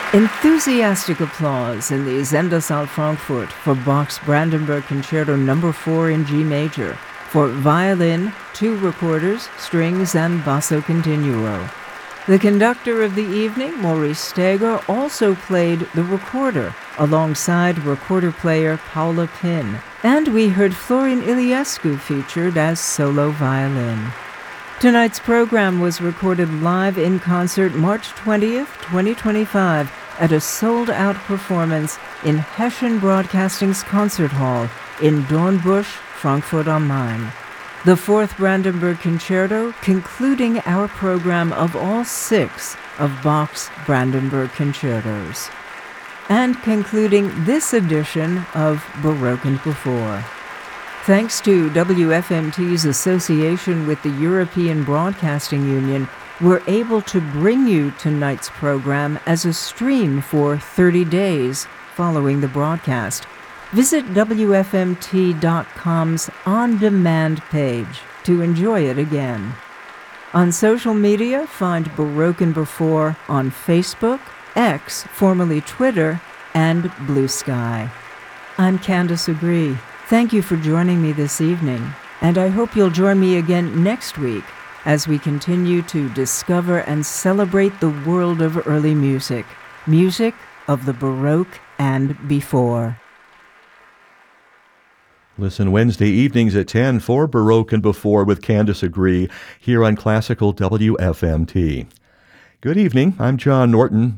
Enthusiastic applause in the Sendesaal Frankfurt for Bach's Brandenburg Concerto No. 4 in G major, for violin, 2 recorders, strings, and basso continuo. The conductor of the evening, Maurice Steger, also played the recorder alongside recorder player Paula Pinn, and we heard Florin Iliescu featured as solo violin. Tonight's program was recorded live in concert March 20th, 2025 at a sold-out performance in Hessian Broadcasting's Concert Hall in Dornbusch, Frankfurt am Main. The 4th Brandenburg Concerto, concluding our program of all 6 of Bach's Brandenburg Concertos. And concluding this edition of Baroque and Before. Thanks to WFMT's association with the European Broadcasting Union, we're able to bring you tonight's program as a stream for 30 days following the broadcast. Visit WFMT.com's on-demand page to enjoy it again. On social media, find Baroque and Before on Facebook, X, formerly Twitter, and Blue Sky. I'm Candice Agree. Thank you for joining me this evening, and I hope you'll join me again next week as we continue to discover and celebrate the world of early music, music of the Baroque and before. Listen Wednesday evenings at 10 for Baroque and Before with Candice Agree here on Classical WFMT. Good evening, I'm John Norton.